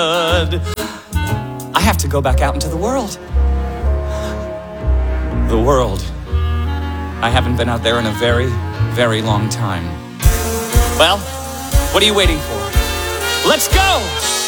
I have to go back out into the world. The world. I haven't been out there in a very, very long time. Well, what are you waiting for? Let's go!